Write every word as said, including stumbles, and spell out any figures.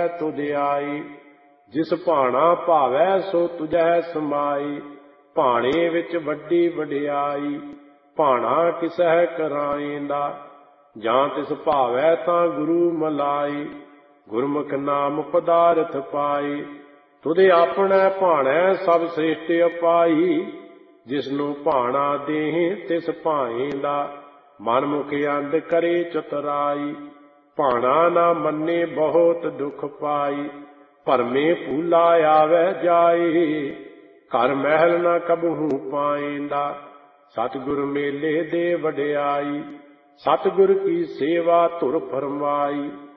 ਹੈ ਤੁਧ ਆਈ। ਜਿਸ ਭਾਣਾ ਭਾਵੈ ਸੋ ਤੁਝੈ ਸਮਾਈ। ਭਾਣੇ ਵਿੱਚ ਵੱਡੀ ਵਡਿਆਈ, ਭਾਣਾ ਕਿਸਹਿ ਕਰਾਏਂਦਾ। ਜਾਂ ਤਿਸ ਭਾਵੈ ਤਾਂ ਗੁਰੂ ਮਲਾਈ, ਗੁਰਮੁਖ ਨਾਮ ਪਦਾਰਥ ਪਾਈ। ਤੁਧ ਆਪਣੈ ਭਾਣੈ ਸਭ ਸ੍ਰਿਸ਼ਟ ਅਪਾਈ। ਜਿਸਨੂੰ ਭਾਣਾ ਦੇਹ ਤਿਸ ਭਾਏਂਦਾ। ਮਨ ਮੁਖ ਅੰਧ ਕਰੇ ਚਤੁਰਾਈ। ਭਾਣਾ ਨਾ ਮੰਨੇ ਬਹੁਤ ਦੁਖ ਪਾਈ। ਭਰਮੇ ਭੂਲਾ ਆਵੈ ਜਾਏ, ਘਰ ਮਹਿਲ ਨਾ ਕਬਹੂ ਪਾਏਂਦਾ। ਸਤਿਗੁਰ ਮੇਲੇ ਦੇ ਵਡਿਆਈ, ਸਤਿਗੁਰ ਕੀ ਸੇਵਾ ਧੁਰ ਫਰਮਾਈ।